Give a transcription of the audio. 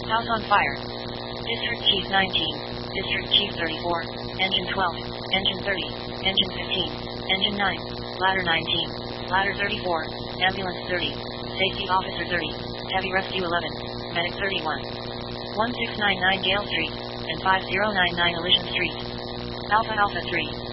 House on fire. District Chief 19. District Chief 34. Engine 12. Engine 30. Engine 15. Engine 9. Ladder 19. Ladder 34. Ambulance 30. Safety Officer 30. Heavy Rescue 11. Medic 31. 1699 Gale Street and 5099 Elysian Street. Alpha Alpha 3.